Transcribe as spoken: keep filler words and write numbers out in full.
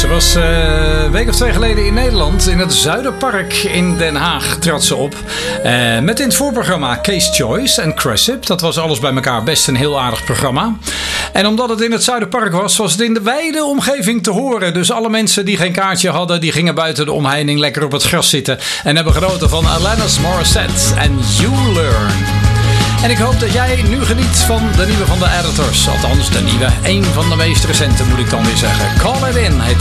Ze was uh, een week of twee geleden in Nederland. In het Zuiderpark in Den Haag trad ze op. Uh, met in het voorprogramma Case Choice en Cressip. Dat was alles bij elkaar best een heel aardig programma. En omdat het in het Zuiderpark was, was het in de wijde omgeving te horen. Dus alle mensen die geen kaartje hadden, die gingen buiten de omheining lekker op het gras zitten. En hebben genoten van Alanis Morissette en You Learn. En ik hoop dat jij nu geniet van de nieuwe van de Editors. Althans, de nieuwe. Eén van de meest recente moet ik dan weer zeggen. Call It In heet